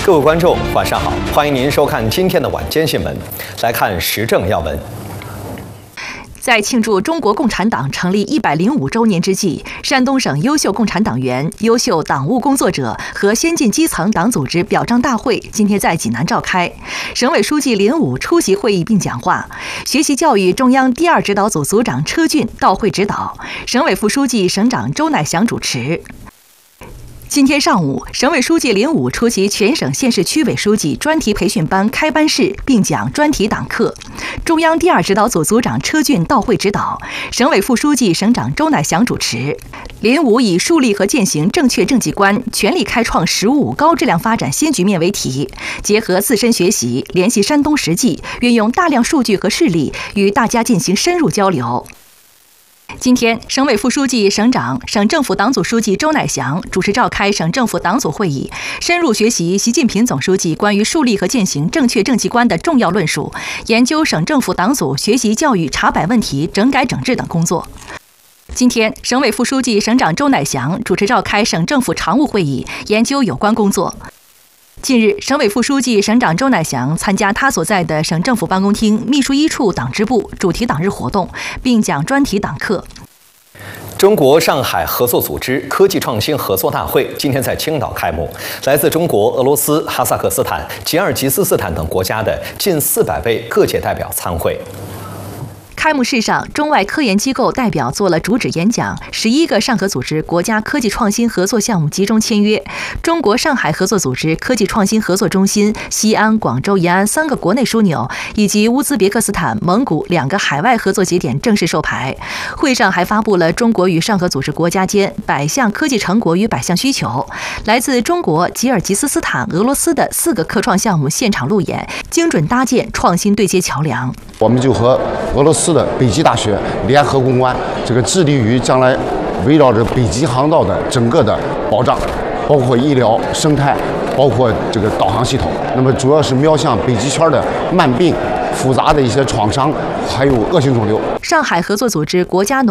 各位观众，晚上好，欢迎您收看今天的晚间新闻。来看时政要闻。 在庆祝中国共产党成立105周年之际，山东省优秀共产党员、优秀党务工作者和先进基层党组织表彰大会今天在济南召开。省委书记林武出席会议并讲话，学习教育中央第2指导组组长车俊到会指导，省委副书记、省长周乃祥主持。今天上午，省委书记林武出席全省县市区委书记专题培训班开班式并讲专题党课，中央第2指导组组长车俊到会指导，省委副书记、省长周乃祥主持。林武以树立和践行正确政绩观，全力开创“十五高质量发展新局面”为题，结合自身学习，联系山东实际，运用大量数据和事例，与大家进行深入交流。今天，省委副书记、省长、省政府党组书记周乃祥主持召开省政府党组会议，深入学习习近平总书记关于树立和践行正确政绩观的重要论述，研究省政府党组学习教育查摆问题整改整治等工作。今天，省委副书记、省长周乃祥主持召开省政府常务会议，研究有关工作。近日，省委副书记、省长周乃祥参加他所在的省政府办公厅秘书1处党支部主题党日活动，并讲专题党课。 中国上海合作组织科技创新合作大会今天在青岛开幕，来自中国、俄罗斯、哈萨克斯坦、吉尔吉斯斯坦等国家的近400位各界代表参会。 开幕式上，中外科研机构代表做了主旨演讲，11个上合组织国家科技创新合作项目集中签约，中国上海合作组织科技创新合作中心、西安、广州、延安3个国内枢纽，以及乌兹别克斯坦、蒙古2个海外合作节点正式授牌。会上还发布了中国与上合组织国家间100项科技成果与100项需求，来自中国、吉尔吉斯斯坦、俄罗斯的4个科创项目现场路演，精准搭建创新对接桥梁。 我们就和俄罗斯的北极大学联合攻关，致力于将来围绕着北极航道的整个的保障，包括医疗、生态，包括导航系统。那么主要是瞄向北极圈的慢病、复杂的一些创伤，还有恶性肿瘤。 上海合作组织国家